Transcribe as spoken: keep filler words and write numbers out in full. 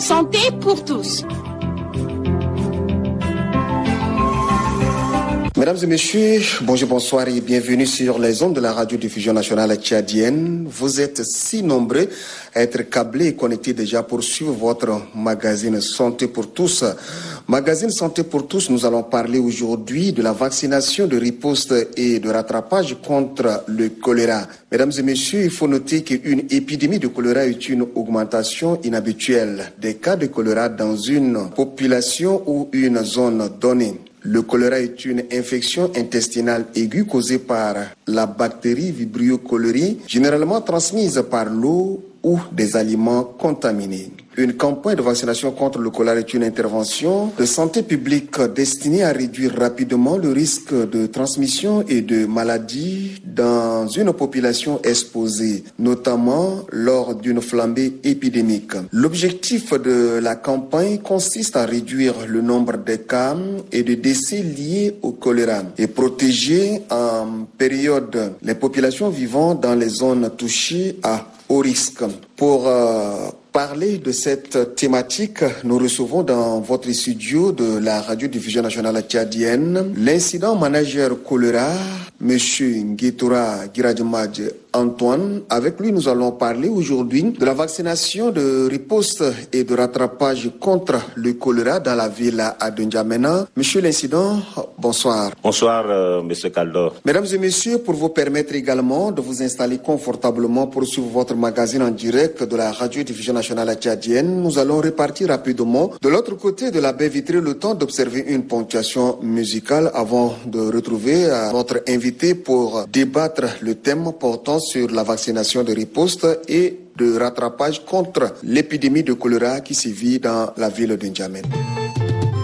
Santé pour tous. Mesdames et messieurs, bonjour, bonsoir et bienvenue sur les ondes de la radiodiffusion nationale tchadienne. Vous êtes si nombreux à être câblés et connectés déjà pour suivre votre magazine Santé pour tous. Magazine Santé pour tous, nous allons parler aujourd'hui de la vaccination de riposte et de rattrapage contre le choléra. Mesdames et messieurs, il faut noter qu'une épidémie de choléra est une augmentation inhabituelle des cas de choléra dans une population ou une zone donnée. Le choléra est une infection intestinale aiguë causée par la bactérie Vibrio cholerae, généralement transmise par l'eau ou des aliments contaminés. Une campagne de vaccination contre le choléra est une intervention de santé publique destinée à réduire rapidement le risque de transmission et de maladie dans une population exposée, notamment lors d'une flambée épidémique. L'objectif de la campagne consiste à réduire le nombre de cas et de décès liés au choléra et protéger en période les populations vivant dans les zones touchées à haut risque. Pour euh, parler de cette thématique, nous recevons dans votre studio de la radiodiffusion nationale tchadienne l'incident manager choléra, M. Nguetoura Giradjimadj Antoine. Avec lui, nous allons parler aujourd'hui de la vaccination de riposte et de rattrapage contre le choléra dans la ville de N'Djamena. Monsieur l'incident, bonsoir. Bonsoir, euh, Monsieur Kaldor. Mesdames et messieurs, pour vous permettre également de vous installer confortablement pour suivre votre magazine en direct de la radiodiffusion nationale tchadienne, nous allons repartir rapidement de l'autre côté de la baie vitrée le temps d'observer une ponctuation musicale avant de retrouver euh, notre invité pour débattre le thème portant sur la vaccination de riposte et de rattrapage contre l'épidémie de choléra qui sévit dans la ville de N'Djamena.